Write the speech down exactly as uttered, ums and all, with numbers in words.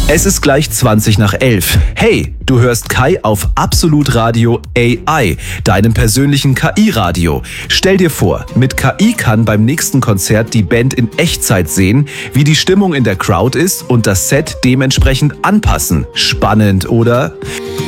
Es ist gleich zwanzig nach elf. Hey, du hörst Kai auf Absolut Radio A I, deinem persönlichen K I-Radio. Stell dir vor, mit K I kann beim nächsten Konzert die Band in Echtzeit sehen, wie die Stimmung in der Crowd ist und das Set dementsprechend anpassen. Spannend, oder?